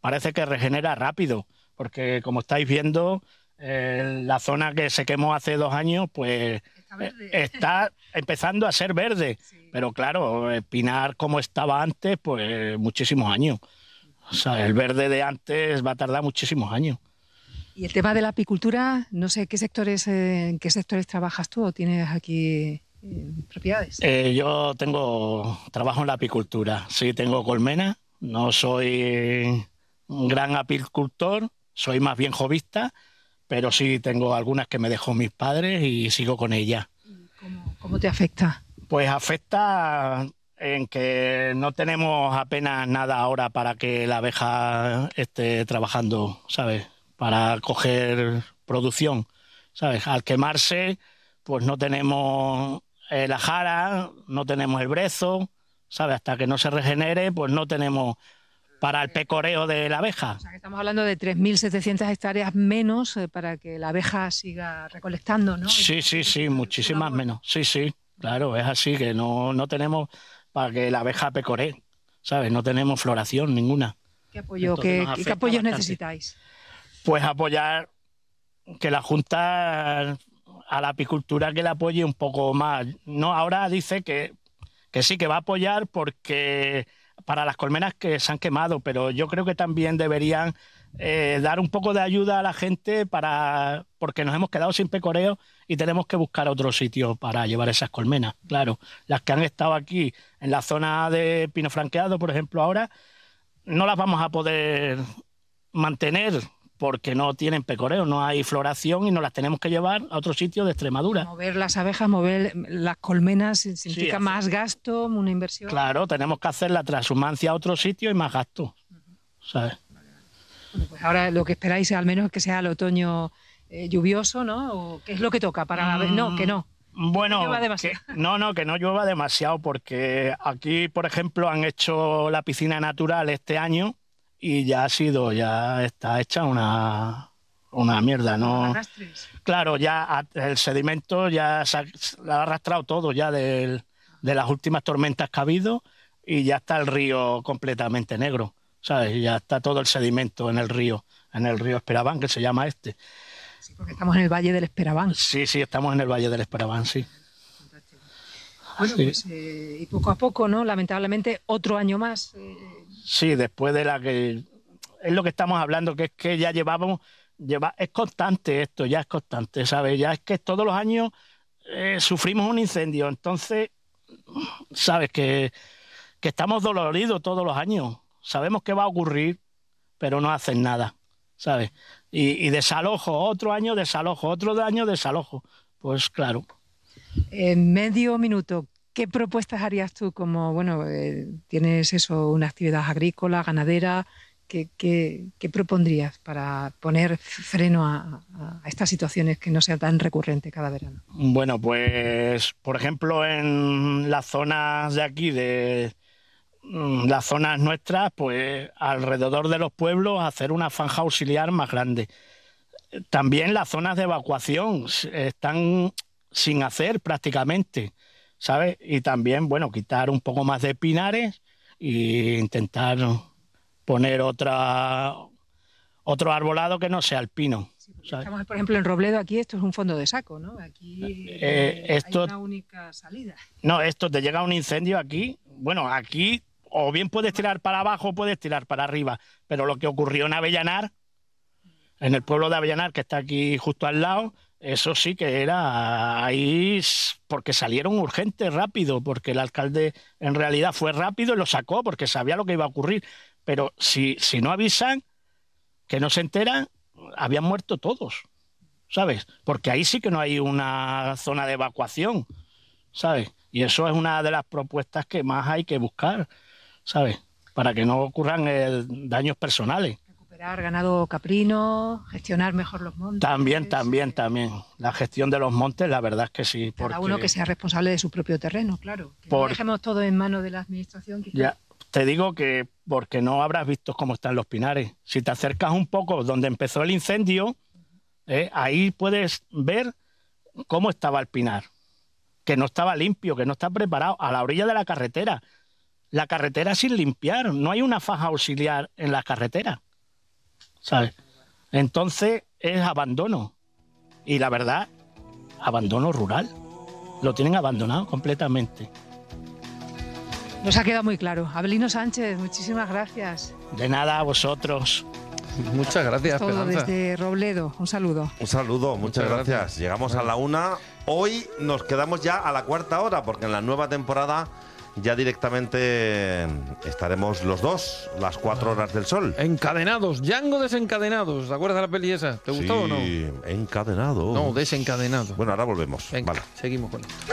parece que regenera rápido, porque como estáis viendo, la zona que se quemó hace 2 años, pues está empezando a ser verde. Sí. Pero claro, el pinar como estaba antes, pues muchísimos años. O sea, el verde de antes va a tardar muchísimos años. Y el tema de la apicultura, no sé, ¿en qué sectores trabajas tú o tienes aquí propiedades? Yo trabajo en la apicultura, sí, tengo colmenas, no soy un gran apicultor, soy más bien jovista, pero sí tengo algunas que me dejó mis padres y sigo con ellas. ¿Y cómo te afecta? Pues afecta en que no tenemos apenas nada ahora para que la abeja esté trabajando, ¿sabes? Para coger producción, ¿sabes? Al quemarse, pues no tenemos la jara, no tenemos el brezo, ¿sabes? Hasta que no se regenere, pues no tenemos para el pecoreo de la abeja. O sea, que estamos hablando de 3.700 hectáreas menos para que la abeja siga recolectando, ¿no? Sí, muchísimas menos. Sí, claro, es así, que no tenemos para que la abeja pecoree, ¿sabes? No tenemos floración ninguna. ¿Qué apoyos necesitáis? Pues apoyar que la Junta a la apicultura que le apoye un poco más. No, ahora dice que sí, que va a apoyar porque para las colmenas que se han quemado, pero yo creo que también deberían dar un poco de ayuda a la gente porque nos hemos quedado sin pecoreo y tenemos que buscar otro sitio para llevar esas colmenas. Claro, las que han estado aquí en la zona de pino franqueado, por ejemplo, ahora no las vamos a poder mantener porque no tienen pecoreo, no hay floración y nos las tenemos que llevar a otro sitio de Extremadura. Mover las abejas, mover las colmenas significa más gasto, una inversión. Claro, tenemos que hacer la transhumancia a otro sitio y más gasto, ¿sabes? Bueno, pues ahora lo que esperáis al menos es que sea el otoño lluvioso, ¿no? ¿O qué es lo que toca para la abeja? No, que no. Bueno, que no llueva demasiado, porque aquí, por ejemplo, han hecho la piscina natural este año y ya está hecha una mierda, ¿no? Claro, ya el sedimento ya lo ha arrastrado todo ya de las últimas tormentas que ha habido y ya está el río completamente negro, ¿sabes? Ya está todo el sedimento en el río Esperabán, que se llama este. Sí, porque estamos en el Valle del Esperabán. Sí, estamos en el Valle del Esperabán, sí. Fantástico. Bueno, sí. Pues y poco a poco, ¿no? Lamentablemente, otro año más. Sí, después de la que... Es lo que estamos hablando, que es que ya es constante esto, ya es constante, ¿sabes? Ya es que todos los años sufrimos un incendio, entonces, ¿sabes? Que estamos doloridos todos los años. Sabemos que va a ocurrir, pero no hacen nada, ¿sabes? Y desalojo, otro año desalojo, otro año desalojo. Pues claro. En medio minuto, ¿qué propuestas harías tú como, bueno, tienes eso, una actividad agrícola, ganadera? ¿Qué propondrías para poner freno a estas situaciones que no sea tan recurrente cada verano? Bueno, pues, por ejemplo, en las zonas de aquí, las zonas nuestras, pues alrededor de los pueblos, hacer una franja auxiliar más grande. También las zonas de evacuación están sin hacer prácticamente, ¿sabes? Y también, bueno, quitar un poco más de pinares e intentar poner otro arbolado que no sea el pino. Sí, estamos, por ejemplo, en Robledo, aquí esto es un fondo de saco, ¿no? Aquí hay una única salida. No, esto te llega un incendio aquí, bueno, aquí o bien puedes tirar para abajo o puedes tirar para arriba, pero lo que ocurrió en Avellanar, en el pueblo de Avellanar, que está aquí justo al lado, eso sí que era ahí porque salieron urgentes, rápido, porque el alcalde en realidad fue rápido y lo sacó porque sabía lo que iba a ocurrir. Pero si no avisan, que no se enteran, habían muerto todos, ¿sabes? Porque ahí sí que no hay una zona de evacuación, ¿sabes? Y eso es una de las propuestas que más hay que buscar, ¿sabes? Para que no ocurran daños personales. Recuperar ganado caprino, gestionar mejor los montes. También. La gestión de los montes, la verdad es que sí. Cada uno que sea responsable de su propio terreno, claro. Que no dejemos todo en manos de la administración. Ya. Te digo que porque no habrás visto cómo están los pinares. Si te acercas un poco donde empezó el incendio, ahí puedes ver cómo estaba el pinar. Que no estaba limpio, que no está preparado, a la orilla de la carretera. La carretera sin limpiar, no hay una faja auxiliar en la carretera. ¿sabes? Entonces es abandono. Y la verdad, abandono rural. Lo tienen abandonado completamente. Nos ha quedado muy claro. Abelino Sánchez, muchísimas gracias. De nada a vosotros. Muchas gracias, Todo Esperanza. desde Robledo. Un saludo. Un saludo, muchas gracias. Llegamos a la 1. Hoy nos quedamos ya a la 4ª hora, porque en la nueva temporada ya directamente estaremos los dos, las 4 horas del sol. Encadenados, Django desencadenados. ¿Te acuerdas de la peli esa? ¿Te gustó o no? Sí, encadenado. No, desencadenado. Bueno, ahora volvemos. Venga, Vale. seguimos con esto.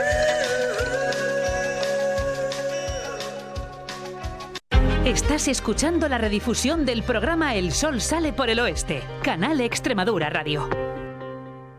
Estás escuchando la redifusión del programa El Sol sale por el oeste, Canal Extremadura Radio.